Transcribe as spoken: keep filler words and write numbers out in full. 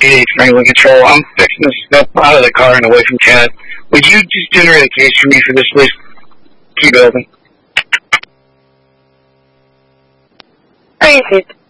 Hey, Franklin Control. I'm fixing to step out of the car and away from Cat. Would you just generate a case for me for this, please? Keep it open. Alright,